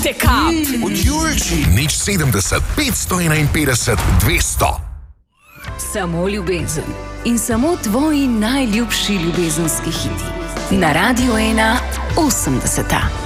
Teka! Od Julči! Nič 70, 551, 200. Samo ljubezen in samo tvoji najljubši ljubezenski hiti. Na Radiu 1 80.